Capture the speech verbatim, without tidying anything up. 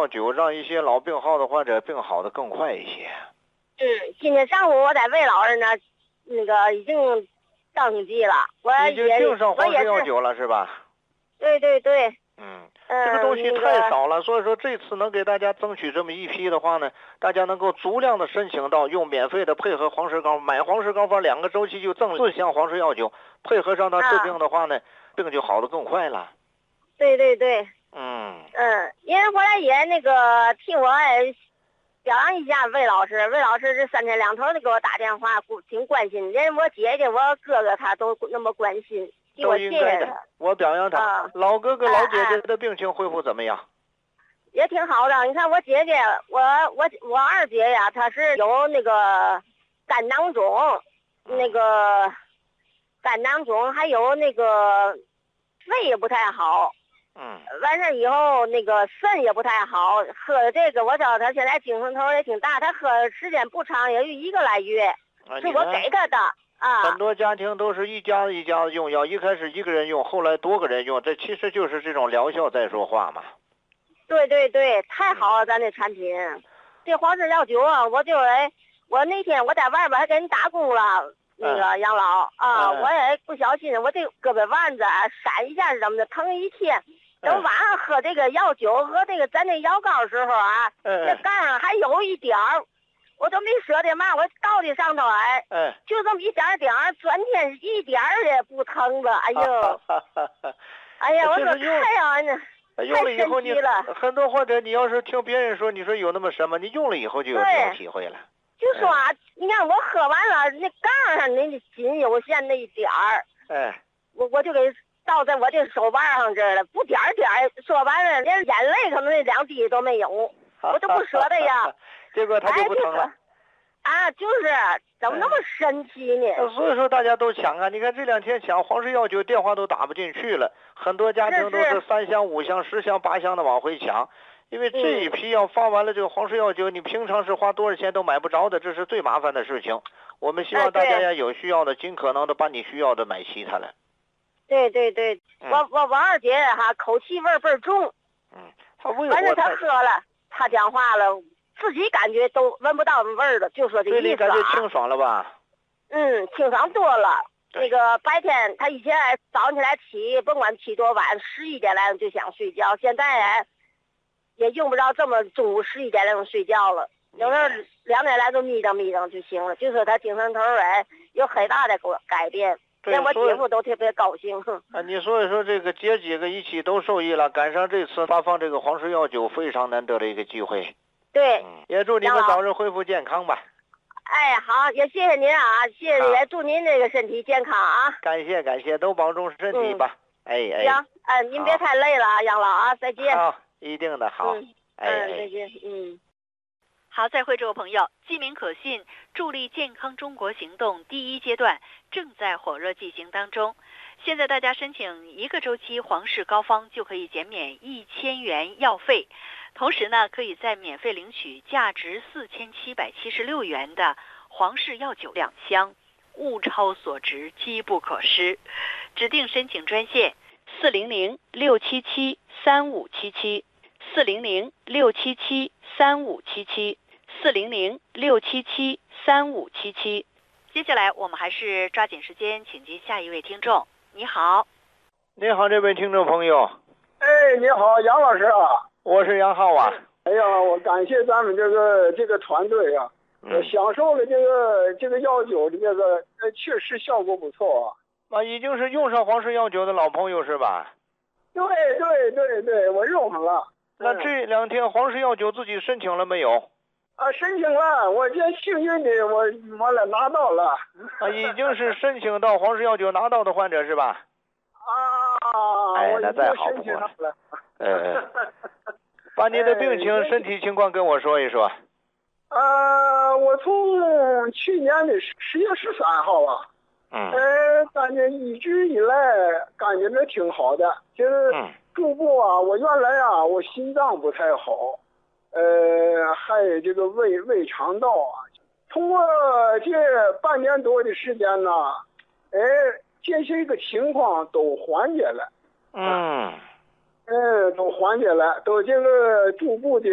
药酒，让一些老病号的患者病好的更快一些。 嗯，今天上午我在魏老师那，那个已经登记了，我也已经订上黄氏药酒了是吧？ 对对对。 嗯，这个东西太少了，所以说这次能给大家争取这么一批的话呢，大家能够足量的申请到，用免费的配合黄石膏，买黄石膏方两个周期就赠四箱黄石药酒，配合上它治病的话呢，啊、病就好得更快了。 对对对。 嗯嗯，因为后来也那个替我也表扬一下魏老师，魏老师这三天两头的给我打电话，挺关心，连我姐姐、我哥哥他都那么关心。 都应该的，我表扬他。啊、老哥哥、老姐姐的病情恢复怎么样？ 也挺好的。你看我姐姐，我我我二姐呀，她是有那个肝囊肿，那个肝囊肿，还有那个肺也不太好。 嗯。 完事以后，那个肾也不太好，喝这个，我知道她现在精神头也挺大，她喝时间不长，也就一个来月， 啊、 是我给她的。啊， 很多家庭都是一家子一家子用药，一开始一个人用，后来多个人用，这其实就是这种疗效在说话嘛。 对对对，太好了，咱这产品，这黄氏药酒啊，我就哎，我那天我在外边还给人打工了，那个杨老啊，我也不小心，我这胳膊腕子闪一下怎么的，疼一天。等晚上喝这个药酒和这个咱这药膏的时候啊，这杠上还有一点儿。我都没舍得嘛，我倒的上头哎， 哎， 就这么一点点儿，转天一点儿也不疼了，哎呦，哎呀，我说太阳呢， 用了以后你很多患者，你要是听别人说，你说有那么什么，你用了以后就有这种体会了。 就说啊，你看我喝完了，那杠上那仅有限那一点儿， 哎， 我我就给倒在我这手腕上这儿了，不点儿点儿，说完了连眼泪可能那两滴都没有，我都不舍得呀。 结果他就不疼了， 哎、啊，就是怎么那么神奇呢？ 哎、所以说大家都抢啊！你看这两天抢黄氏药酒，电话都打不进去了，很多家庭都是三箱、五箱、十箱、八箱的往回抢，因为这一批要发完了这个黄氏药酒，你平常是花多少钱都买不着的，这是最麻烦的事情。我们希望大家要有需要的，尽可能的把你需要的买齐它了。 对对对，嗯、我我王二姐哈口气味倍儿重， 嗯，她为反正她喝了，她讲话了。自己感觉都闻不到味儿了，就说这意思啊。 对，你感觉清爽了吧？ 嗯，清爽多了。那个白天他以前早上起来起，甭管起多晚，十一点来就想睡觉。现在哎，也用不着这么中午十一点来钟睡觉了，有时候两点来钟眯瞪眯瞪就行了。就说他精神头哎有很大的改变，连我姐夫都特别高兴。 啊，你所以说这个姐几个一起都受益了，赶上这次发放这个黄氏药酒，非常难得的一个机会。 对、 嗯，也祝你们早日恢复健康吧。 哎，好，也谢谢您啊，谢谢，也祝您这个身体健康啊。 感谢感谢，都保重身体吧。嗯、哎哎。 行，哎，您别太累了啊，杨老啊，再见。 好，一定的好。 嗯， 哎哎， 再见，嗯。 好，再会，这位朋友，记名可信，助力健康中国行动第一阶段正在火热进行当中。现在大家申请一个周期黄氏膏方就可以减免一千元药费。同时呢，可以再免费领取价值四千七百七十六元的黄氏药酒两箱，物超所值，机不可失。指定申请专线四零零六七七三五七七，四零零六七七三五七七，四零零六七七三五七七。接下来我们还是抓紧时间，请接下一位听众。你好， 你好，这位听众朋友。 哎，你好，杨老师啊。 我是杨浩啊。 哎呀，我感谢咱们这个这个团队啊， 嗯、 享受了这个这个药酒的这个，呃，确实效果不错啊。 啊，已经是用上黄氏药酒的老朋友是吧？ 对对对对，我用上了。 那这两天黄氏药酒自己申请了没有？ 啊，申请了，我这幸运的我完了拿到了。 啊，已经是申请到黄氏药酒拿到的患者是吧？ 啊， 哎，那再好不过了。呃，把你的病情、哎、身体情况跟我说一说。 呃，我从去年的十月十三号啊， 嗯， 呃，感觉一直以来感觉着挺好的，就是逐步啊，我原来啊，我心脏不太好，呃，还有这个胃胃肠道啊，通过这半年多的时间呢，哎，这些个情况都缓解了。 嗯。 嗯，都缓解了，都这个逐步的